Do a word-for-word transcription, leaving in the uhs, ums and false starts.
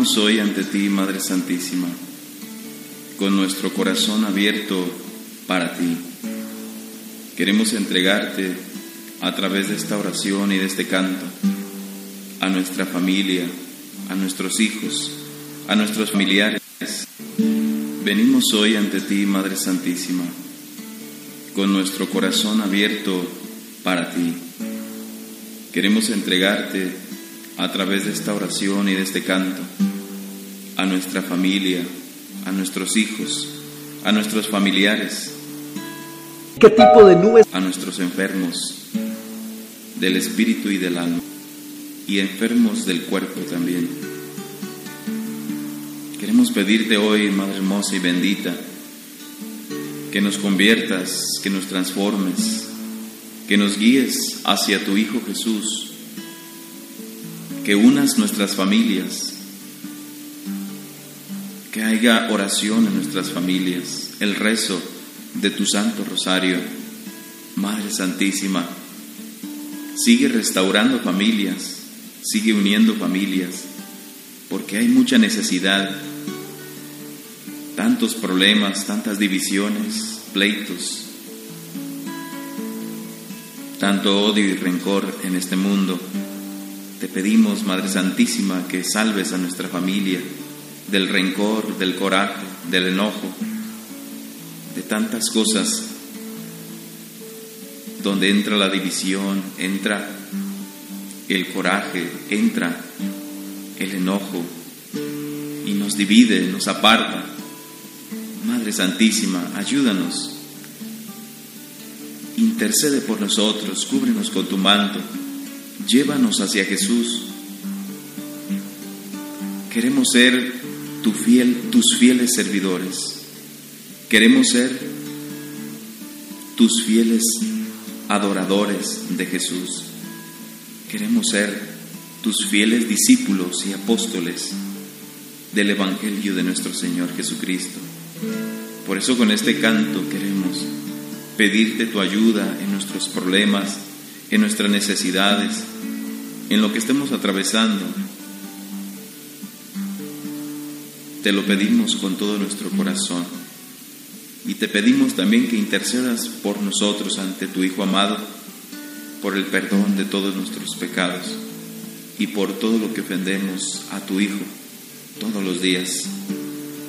Venimos hoy ante ti, Madre Santísima, con nuestro corazón abierto para ti. Queremos entregarte a través de esta oración y de este canto a nuestra familia, a nuestros hijos, a nuestros familiares. Venimos hoy ante ti, Madre Santísima, con nuestro corazón abierto para ti. Queremos entregarte a través de esta oración y de este canto a nuestra familia, a nuestros hijos, a nuestros familiares. ¿Qué tipo de nubes? A nuestros enfermos del espíritu y del alma, y enfermos del cuerpo también. Queremos pedirte hoy, Madre hermosa y bendita, que nos conviertas, que nos transformes, que nos guíes hacia tu Hijo Jesús, que unas nuestras familias, que haya oración en nuestras familias, el rezo de tu Santo Rosario. Madre Santísima, sigue restaurando familias, sigue uniendo familias, porque hay mucha necesidad, tantos problemas, tantas divisiones, pleitos, tanto odio y rencor en este mundo. Te pedimos, Madre Santísima, que salves a nuestra familia del rencor, del coraje, del enojo, de tantas cosas donde entra la división, entra el coraje, entra el enojo y nos divide, nos aparta. Madre Santísima, ayúdanos, intercede por nosotros, cúbrenos con tu manto, llévanos hacia Jesús. Queremos ser tu fiel, tus fieles servidores, queremos ser tus fieles adoradores de Jesús. Queremos ser tus fieles discípulos y apóstoles del Evangelio de nuestro Señor Jesucristo. Por eso con este canto queremos pedirte tu ayuda en nuestros problemas, en nuestras necesidades, en lo que estemos atravesando. Te lo pedimos con todo nuestro corazón. Y te pedimos también que intercedas por nosotros ante tu Hijo amado, por el perdón de todos nuestros pecados y por todo lo que ofendemos a tu Hijo todos los días.